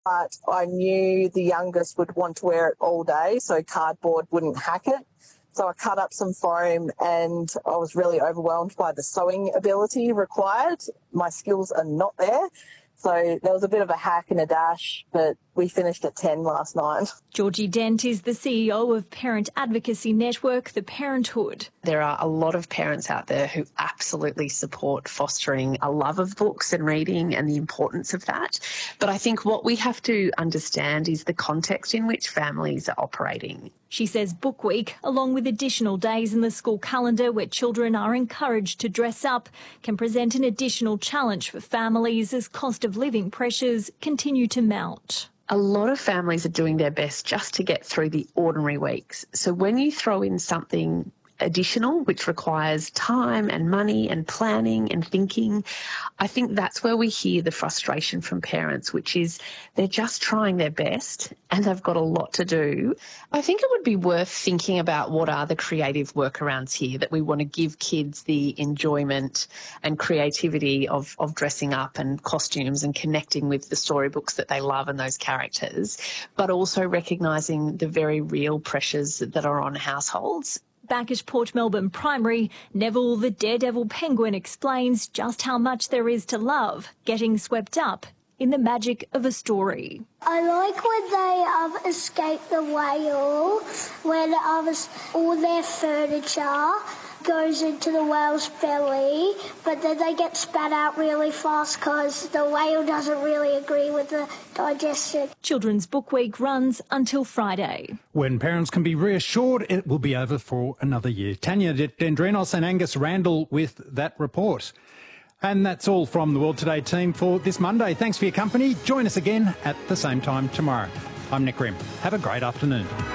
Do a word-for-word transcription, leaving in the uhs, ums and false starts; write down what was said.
but I knew the youngest would want to wear it all day, so cardboard wouldn't hack it. So I cut up some foam and I was really overwhelmed by the sewing ability required. My skills are not there. So there was a bit of a hack and a dash, but we finished at ten last night. Georgie Dent is the C E O of parent advocacy network, The Parenthood. There are a lot of parents out there who absolutely support fostering a love of books and reading and the importance of that. But I think what we have to understand is the context in which families are operating. She says Book Week, along with additional days in the school calendar where children are encouraged to dress up, can present an additional challenge for families as cost of living pressures continue to mount. A lot of families are doing their best just to get through the ordinary weeks. So when you throw in something additional, which requires time and money and planning and thinking, I think that's where we hear the frustration from parents, which is they're just trying their best and they've got a lot to do. I think it would be worth thinking about what are the creative workarounds here that we want to give kids the enjoyment and creativity of, of dressing up and costumes and connecting with the storybooks that they love and those characters, but also recognising the very real pressures that are on households. Back at Port Melbourne Primary, Neville the Daredevil Penguin explains just how much there is to love getting swept up in the magic of a story. I like when they um, escape the whale, when um, all their furniture goes into the whale's belly, but then they get spat out really fast because the whale doesn't really agree with the digestion. Children's Book Week runs until Friday. When parents can be reassured it will be over for another year. Tanya Dendrinos and Angus Randall with that report. And that's all from the World Today team for this Monday. Thanks for your company. Join us again at the same time tomorrow. I'm Nick Grimm. Have a great afternoon.